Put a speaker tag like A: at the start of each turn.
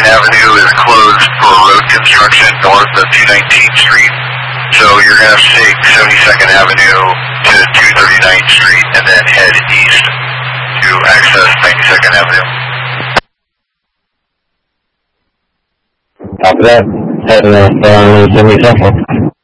A: 72nd Avenue is closed for road construction north of 219th Street. So you're going to have to take 72nd Avenue to 239th Street and then head east to access 92nd Avenue.
B: After that, heading off 70 Central.